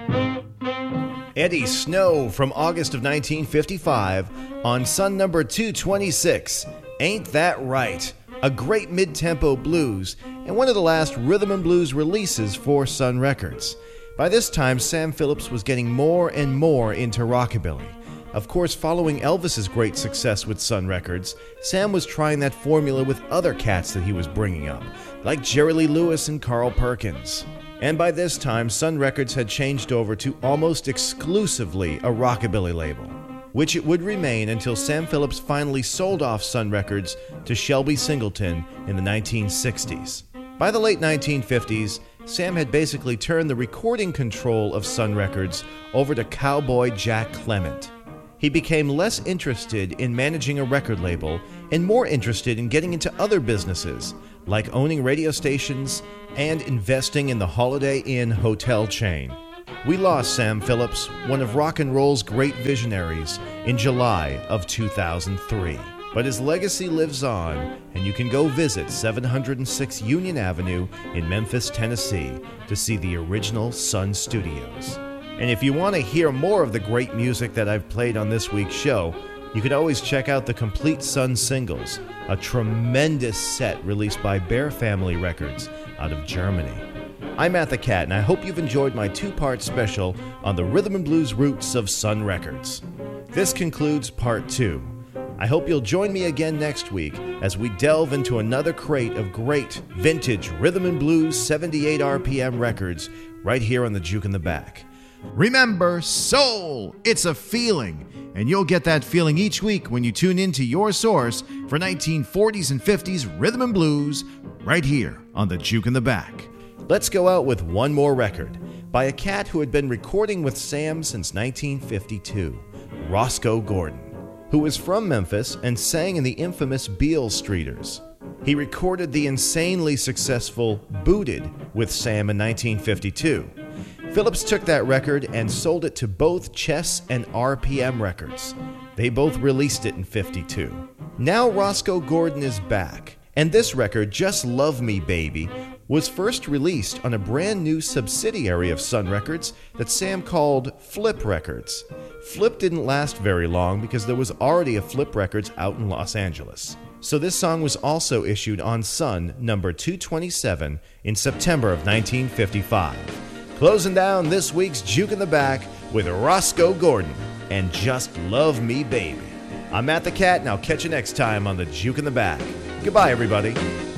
Eddie Snow from August of 1955 on Sun number 226, Ain't That Right? A great mid-tempo blues and one of the last rhythm and blues releases for Sun Records. By this time, Sam Phillips was getting more and more into rockabilly. Of course, following Elvis's great success with Sun Records, Sam was trying that formula with other cats that he was bringing up, like Jerry Lee Lewis and Carl Perkins. And by this time, Sun Records had changed over to almost exclusively a rockabilly label, which it would remain until Sam Phillips finally sold off Sun Records to Shelby Singleton in the 1960s. By the late 1950s, Sam had basically turned the recording control of Sun Records over to cowboy Jack Clement. He became less interested in managing a record label and more interested in getting into other businesses, like owning radio stations and investing in the Holiday Inn hotel chain. We lost Sam Phillips, one of rock and roll's great visionaries, in July of 2003. But his legacy lives on, and you can go visit 706 Union Avenue in Memphis, Tennessee to see the original Sun Studios. And if you want to hear more of the great music that I've played on this week's show, you can always check out the Complete Sun Singles, a tremendous set released by Bear Family Records out of Germany. I'm Matt the Cat, and I hope you've enjoyed my two-part special on the rhythm and blues roots of Sun Records. This concludes part 2. I hope you'll join me again next week as we delve into another crate of great vintage rhythm and blues 78 RPM records right here on the Juke in the Back. Remember, soul, it's a feeling, and you'll get that feeling each week when you tune into your source for 1940s and 50s rhythm and blues right here on the Juke in the Back. Let's go out with one more record by a cat who had been recording with Sam since 1952, Roscoe Gordon, who was from Memphis and sang in the infamous Beale Streeters. He recorded the insanely successful Booted with Sam in 1952. Phillips took that record and sold it to both Chess and RPM Records. They both released it in 52. Now Roscoe Gordon is back, and this record, Just Love Me Baby, was first released on a brand new subsidiary of Sun Records that Sam called Flip Records. Flip didn't last very long because there was already a Flip Records out in Los Angeles. So this song was also issued on Sun number 227 in September of 1955. Closing down this week's Juke in the Back with Roscoe Gordon and Just Love Me Baby. I'm Matt the Cat, and I'll catch you next time on the Juke in the Back. Goodbye, everybody.